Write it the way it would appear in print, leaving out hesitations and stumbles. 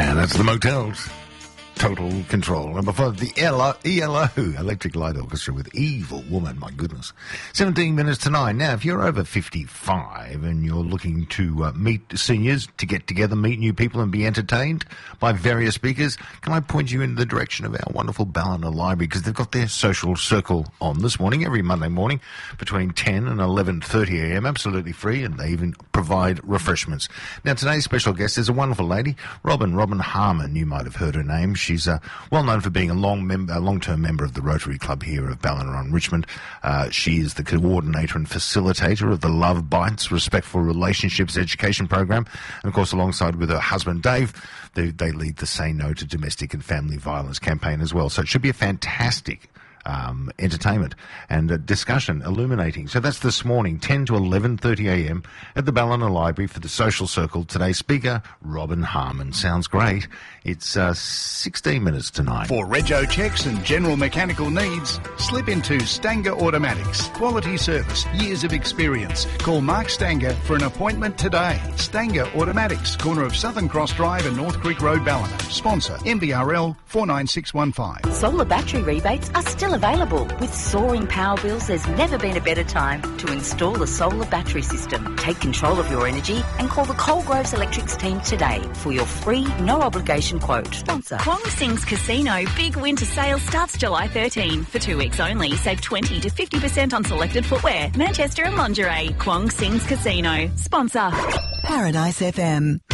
And that's the Motels. Total Control. And before the ELO, Electric Light Orchestra with Evil Woman, my goodness. 17 minutes to 9. Now, if you're over 55 and you're looking to meet seniors, to get together, meet new people and be entertained by various speakers, can I point you in the direction of our wonderful Ballina Library, because they've got their social circle on this morning, every Monday morning, between 10 and 11:30am, absolutely free, and they even provide refreshments. Now, today's special guest is a wonderful lady, Robin Harmon. You might have heard her name. She's well known for being a long-term member of the Rotary Club here of Ballina-on-Richmond. She is the coordinator and facilitator of the Love Bites Respectful Relationships Education Program. And, of course, alongside with her husband, Dave, they lead the Say No to Domestic and Family Violence campaign as well. So it should be a fantastic entertainment and discussion illuminating. So that's this morning, 10 to 11:30am at the Ballina Library for the Social Circle. Today's speaker, Robin Harmon. Sounds great. It's 16 minutes to 9. For rego checks and general mechanical needs, slip into Stanger Automatics. Quality service, years of experience. Call Mark Stanger for an appointment today. Stanger Automatics, corner of Southern Cross Drive and North Creek Road, Ballina. Sponsor, MBRL 49615. Solar battery rebates are still available. With soaring power bills, there's never been a better time to install a solar battery system. Take control of your energy and call the Coalgroves Electrics team today for your free, no-obligation quote. Sponsor. Kwong Sing's Casino Big Winter Sale starts July 13. For 2 weeks only, save 20 to 50% on selected footwear, Manchester and lingerie. Kwong Sing's Casino. Sponsor. Paradise FM.